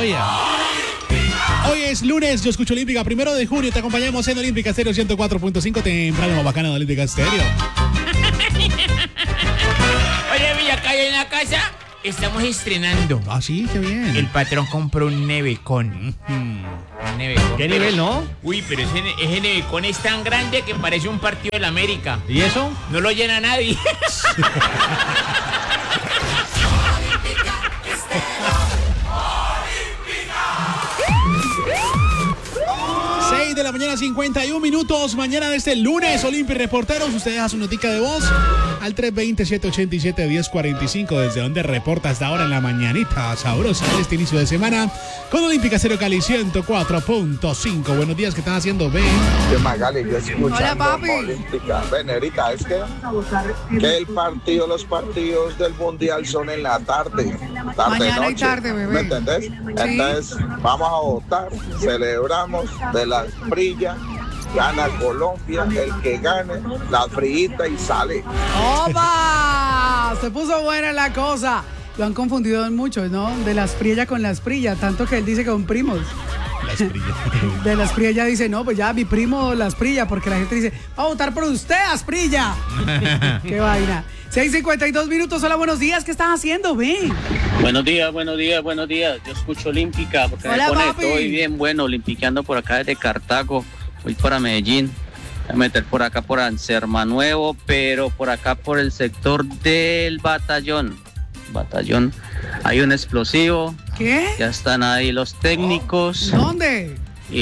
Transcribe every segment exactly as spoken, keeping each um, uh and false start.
todavía. Hoy es lunes, yo escucho Olímpica, primero de junio, te acompañamos en Olímpica Estéreo ciento cuatro punto cinco, temprano bacana de Olímpica Estéreo. Oye, Villa, acá en la casa estamos estrenando. Ah, sí, qué bien. El patrón compró un nevecón. Mm. Un nevecón. ¿Qué nivel, no? Uy, pero ese, ese nevecón es tan grande que parece un partido de la América. ¿Y eso? No lo llena nadie. seis de la mañana, cincuenta y un minutos. Mañana de este lunes, Olimpia Reporteros. Usted deja su notica de voz al tres veinte, siete ochenta y siete, diez cuarenta y cinco. Desde donde reporta hasta ahora en la mañanita sabrosa de este inicio de semana con Olímpica Estéreo Cali ciento cuatro punto cinco. Buenos días, ¿qué estás haciendo, Ben? Yo, Magali, yo escuchando Hola, papi. Olímpica. Ven, Erika, es que, que el partido, los partidos del Mundial son en la tarde. Tarde, Mañana noche. y tarde, bebé. ¿Me entendés? Sí. Entonces, vamos a votar, celebramos de la frilla, gana Colombia, el que gane, la frita y sale. ¡Opa! Se puso buena la cosa. Lo han confundido mucho, ¿no? De las Asprilla con las Asprilla, tanto que él dice que son primos. Las Asprilla. De las Asprilla dice, no, pues ya mi primo la Asprilla, porque la gente dice, va a votar por usted, Asprilla. Qué vaina. seis cincuenta y dos minutos, hola, buenos días, ¿qué estás haciendo? Ven. Buenos días, buenos días, buenos días. Yo escucho Olímpica porque Hola, me papi. conecto hoy bien bueno, olimpiqueando por acá desde Cartago. Voy para Medellín. Voy a meter por acá por Anserma Nuevo, pero por acá por el sector del batallón. Batallón. Hay un explosivo. ¿Qué? Ya están ahí los técnicos. ¿Dónde?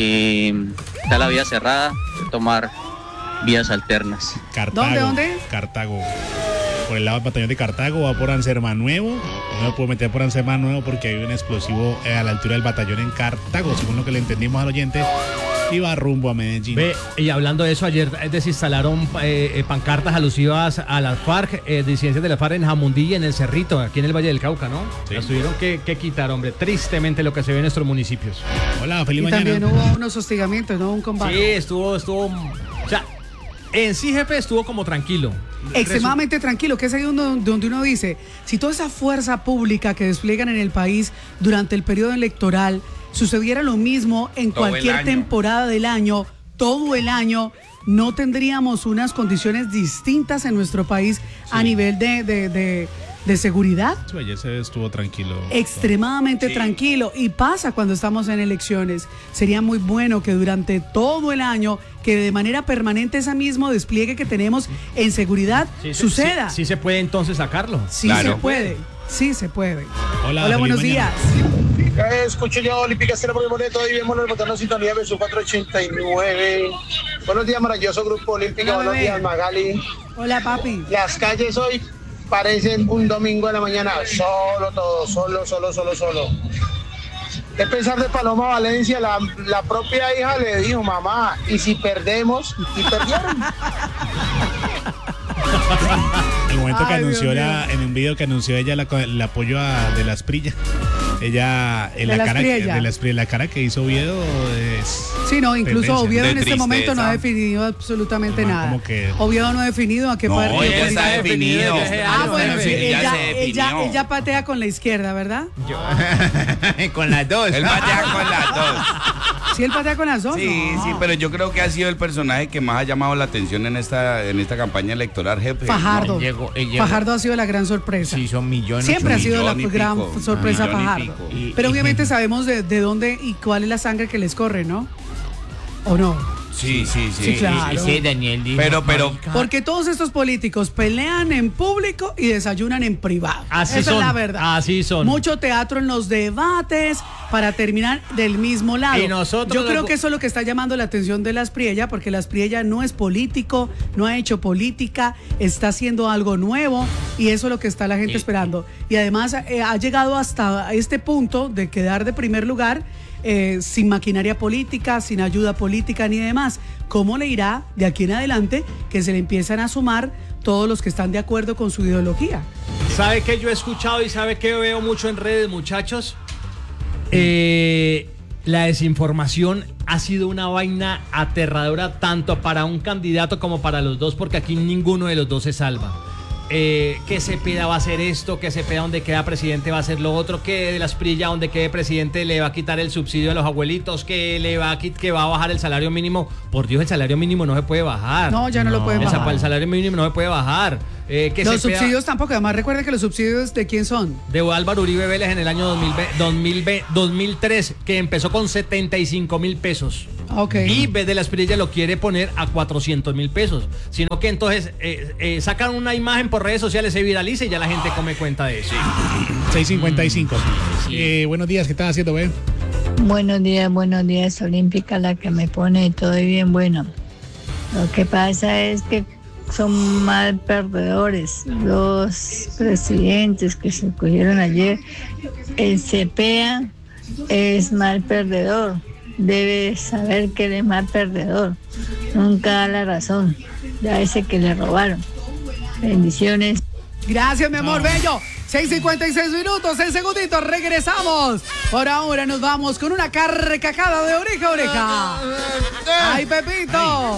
Y está la vía cerrada. Voy a tomar vías alternas. Cartago. ¿Dónde, dónde? Cartago. Por el lado del batallón de Cartago, va por Anserma Nuevo. No me puedo meter por Anserma Nuevo porque hay un explosivo eh, a la altura del batallón en Cartago, según lo que le entendimos al oyente. Y va rumbo a Medellín. Ve, y hablando de eso, ayer eh, desinstalaron eh, eh, pancartas alusivas a las FARC, eh, disidencias de la FARC en Jamundí y en el Cerrito, aquí en el Valle del Cauca, ¿no? Sí. Las tuvieron que, que quitar, hombre, tristemente lo que se ve en nuestros municipios. Hola, feliz Y mañana. también hubo unos hostigamientos, ¿no? Un combate. Sí, estuvo, estuvo, o sea, en sí, jefe, estuvo como tranquilo. Extremadamente tranquilo, que es ahí donde, donde uno dice, si toda esa fuerza pública que despliegan en el país durante el periodo electoral sucediera lo mismo en Todo el cualquier año. temporada del año, todo el año, no tendríamos unas condiciones distintas en nuestro país a nivel de, de, de, de seguridad. Sí, ayer se estuvo tranquilo. Extremadamente Sí. tranquilo, y pasa cuando estamos en elecciones. Sería muy bueno que durante todo el año, que de manera permanente ese mismo despliegue que tenemos en seguridad Sí, sí, suceda. Sí, sí se puede entonces sacarlo. Sí Claro. se puede, sí se puede. Hola, Hola, feliz buenos mañana. días. Eh, escucho yo Olímpica Estéreo por el boleto y vemos los botones sintonía de su cuatrocientos ochenta y nueve. Buenos días, maravilloso grupo Olímpico. Hola, Buenos bebé. días, Magali. Hola, papi. Las calles hoy parecen un domingo de la mañana. Solo todo, solo, solo, solo, solo. ¿Qué pensar de Paloma Valencia? La, la propia hija le dijo, mamá, ¿y si perdemos? Y perdieron. El momento que Ay, anunció Dios la, en un video que anunció ella la, el apoyo a, de la Asprilla. Ella en De la la cara Asprilla. de la Asprilla, la cara que hizo Oviedo es Sí, no, incluso tendencia. Oviedo De en este tristeza. momento no ha definido absolutamente Como- nada. como que- Oviedo no ha definido a qué No, partido. ella puede está ir. definido. Ah, bueno, sí, Ya ella, se ella, definió. ella patea con la izquierda, ¿verdad? Con las dos. Él patea con las dos. Sí, él patea con las dos. Sí, No. sí, pero yo creo que ha sido el personaje que más ha llamado la atención en esta, en esta campaña electoral, jefe. Fajardo. Él llegó- él llegó- Fajardo ha sido la gran sorpresa. Sí, son millones. Siempre ha sido la millón y gran pico, sorpresa millón y Fajardo. pico. Y- Pero y- obviamente sabemos de, de dónde y cuál es la sangre que les corre, ¿no? ¿O no? Sí, sí, sí. Sí, claro. Y, y sí, Daniel dijo, Pero, pero- marica, Porque todos estos políticos pelean en público y desayunan en privado. Así Esa son, es la verdad. así son. Mucho teatro en los debates para terminar del mismo lado. Y nosotros Yo nos- creo que eso es lo que está llamando la atención de la Aspriella, porque la Aspriella no es político, no ha hecho política, está haciendo algo nuevo y eso es lo que está la gente Y- esperando. Y además eh, ha llegado hasta este punto de quedar de primer lugar eh, sin maquinaria política, sin ayuda política ni demás. ¿Cómo le irá de aquí en adelante que se le empiezan a sumar todos los que están de acuerdo con su ideología? ¿Sabe qué yo he escuchado y sabe qué veo mucho en redes, muchachos? Eh, la desinformación ha sido una vaina aterradora tanto para un candidato como para los dos, porque aquí ninguno de los dos se salva. eh, que Cepeda va a hacer esto, que Cepeda donde queda presidente va a hacer lo otro, que de la Asprilla donde quede presidente le va a quitar el subsidio a los abuelitos, que le va a quit- que va a bajar el salario mínimo. Por Dios, el salario mínimo no se puede bajar. No, ya no, lo pueden El, bajar. sa- el salario mínimo no se puede bajar. Eh, que Los Cepeda- subsidios tampoco, además recuerde que los subsidios de quién son. de Álvaro Uribe Vélez en el año dos mil veinte, dos mil veinte, dos mil tres, que empezó con setenta y cinco mil pesos. Ok. Y B de la Espriella lo quiere poner a cuatrocientos mil pesos. Sino que entonces eh, eh, sacan una imagen por redes sociales, se viraliza y ya la gente come cuenta de eso. seis cincuenta y cinco. Sí. Eh, buenos días, ¿qué estás haciendo, Ben? Buenos días, buenos días, Olímpica, la que me pone todo bien bueno. Lo que pasa es que son mal perdedores los presidentes que se escogieron ayer. El Cepeda es mal perdedor, debe saber que él es mal perdedor, nunca da la razón, ya ese que le robaron. Bendiciones. Gracias, mi amor, bello. seis cincuenta y seis minutos, en segunditos regresamos. Por ahora nos vamos con una carcajada de oreja a oreja. ¡Ay, Pepito!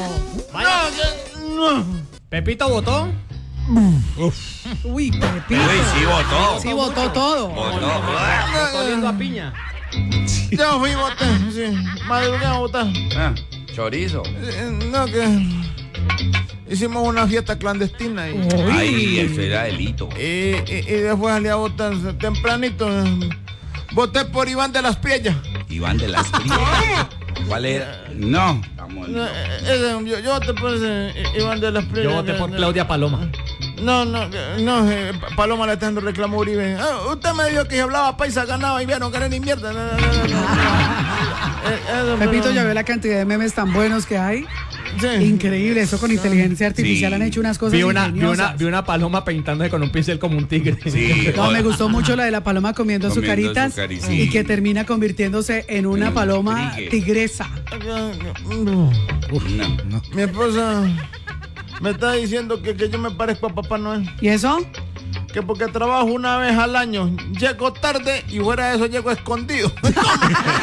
Pepito votó. Uy, Pepito. Uy, sí votó. Sí, votó todo. Votó. Votó oliendo a piña. Yo fui a votar, sí. Madrugué a votar. Ah, chorizo. Eh, No, que hicimos una fiesta clandestina y, Ay, eso era delito. y, y- y después salí a votar tempranito. Voté por Iván de las Piellas. Iván de las Primas. ¿Cuál era? No. Estamos No, locos. eh, ese, yo, yo voté por ese eh, Iván de las Piellas. Yo voté por Claudia Paloma. No, no, eh, no, eh, Paloma le está dando reclamo a Uribe. Ah, usted me dijo que si hablaba paisa ganaba y vieron que era ni mierda. No, no, no, no, no. Eh, eso, Pepito, pero- ya ve la cantidad de memes tan buenos que hay. Sí. Increíble, eso con inteligencia artificial Sí. han hecho unas cosas Vi una, vi, una, ingeniosas. vi una paloma pintándose con un pincel como un tigre. Sí. No, me gustó mucho la de la paloma comiendo, Comiendo azucaritas azucaritas. y que termina convirtiéndose en una En un paloma tigre. tigresa. No. No, no. Mi esposa me está diciendo que, que yo me parezco a Papá Noel. ¿Y eso? Que porque trabajo una vez al año, llego tarde y fuera de eso llego escondido.